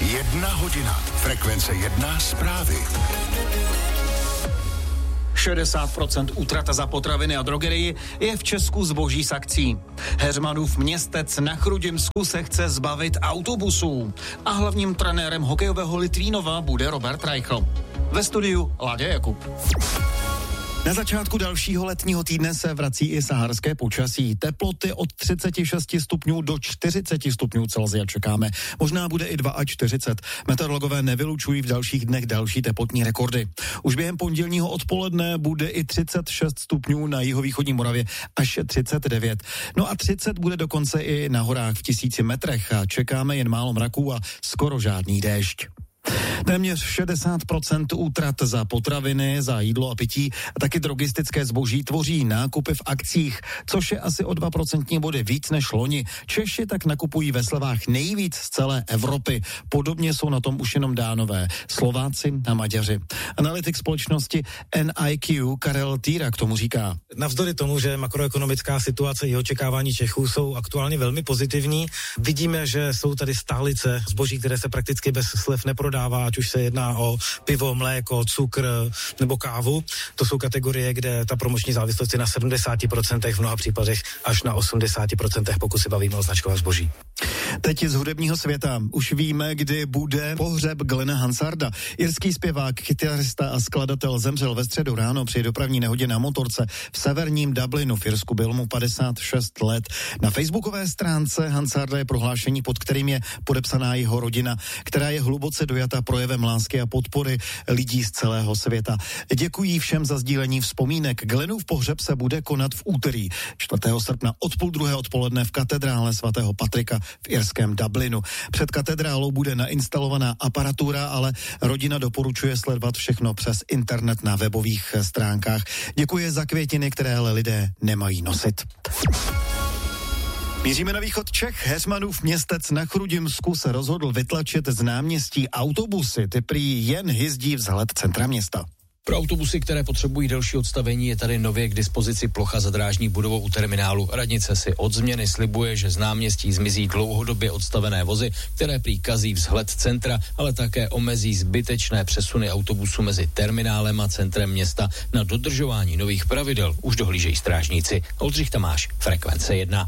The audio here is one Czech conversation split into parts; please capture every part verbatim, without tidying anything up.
Jedna hodina. Frekvence jedna zprávy. šedesát procent útrata za potraviny a drogerii je v Česku zboží s akcí. Heřmanův Městec na Chrudimsku se chce zbavit autobusů. A hlavním trenérem hokejového Litvínova bude Robert Reichl. Ve studiu Láďa Jakub. Na začátku dalšího letního týdne se vrací i saharské počasí. Teploty od třicet šest stupňů do čtyřicet stupňů Celsia čekáme. Možná bude i čtyřicet dva. Meteorologové nevylučují v dalších dnech další teplotní rekordy. Už během pondělního odpoledne bude i třicet šest stupňů na jihovýchodní Moravě až třicet devět. No a třicet bude dokonce i na horách v tisíci metrech a čekáme jen málo mraků a skoro žádný déšť. Téměř šedesát procent útrat za potraviny, za jídlo a pití a taky drogistické zboží tvoří nákupy v akcích, což je asi o dva procentní body víc než loni. Češi tak nakupují ve slevách nejvíc z celé Evropy. Podobně jsou na tom už jenom Dánové, Slováci a Maďaři. Analytik společnosti N I Q Karel Týra k tomu říká. Navzdory tomu, že makroekonomická situace i očekávání Čechů jsou aktuálně velmi pozitivní, vidíme, že jsou tady stálice zboží, které se prakticky bez slev neprodává, ať už se jedná o pivo, mléko, cukr nebo kávu. To jsou kategorie, kde ta promoční závislost je na sedmdesát procent, v mnoha případech až na osmdesát procent, pokud se bavíme o značkovém zboží. Teď z hudebního světa. Už víme, kdy bude pohřeb Glena Hansarda. Irský zpěvák, kytarista a skladatel zemřel ve středu ráno při dopravní nehodě na motorce v severním Dublinu v Irsku. Byl mu padesát šest let. Na facebookové stránce Hansarda je prohlášení, pod kterým je podepsaná jeho rodina, která je hluboce dojata projevem lásky a podpory lidí z celého světa. Děkuji všem za sdílení vzpomínek. Glenův pohřeb se bude konat v úterý čtvrtého srpna od půl druhé odpoledne v katedrále svatého Patrika v irském Dublinu. Před katedrálou bude nainstalovaná aparatura, ale rodina doporučuje sledovat všechno přes internet na webových stránkách. Děkuji za květiny, které ale lidé nemají nosit. Míříme na východ Čech. Heřmanův Městec na Chrudimsku se rozhodl vytlačit z náměstí autobusy. Ty prý jen hyzdí vzhled centra města. Pro autobusy, které potřebují delší odstavení, je tady nově k dispozici plocha za drážní budovou u terminálu. Radnice si od změny slibuje, že z náměstí zmizí dlouhodobě odstavené vozy, které prý kazí vzhled centra, ale také omezí zbytečné přesuny autobusů mezi terminálem a centrem města. Na dodržování nových pravidel už dohlížejí strážníci. Oldřich Tamáš, Frekvence jedna.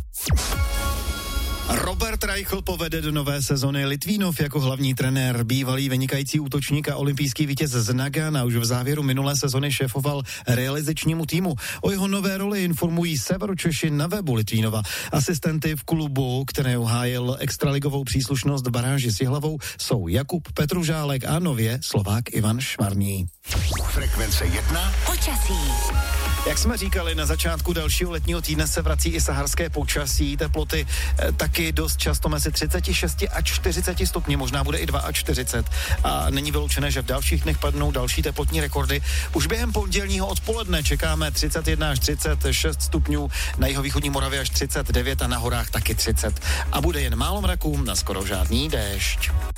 Robert Reichl povede do nové sezony Litvínov jako hlavní trenér. Bývalý vynikající útočník a olympijský vítěz z Nagana už v závěru minulé sezony šéfoval realizačnímu týmu. O jeho nové roli informují Severočeši na webu Litvínova. Asistenty v klubu, které uhájil extraligovou příslušnost v baráži s Jihlavou, jsou Jakub Petružálek a nově Slovák Ivan Švarný. Frekvence jedna. Počasí. Jak jsme říkali, na začátku dalšího letního týdne se vrací i saharské počasí. Teploty eh, taky dost často mezi třicet šest a čtyřicet stupni, možná bude i čtyřicet dva. A není vyloučené, že v dalších dnech padnou další teplotní rekordy. Už během pondělního odpoledne čekáme třicet jedna až třicet šest stupňů, na jihovýchodní Moravě až třicet devět a na horách taky třicet. A bude jen málo mraků, na skoro žádný déšť.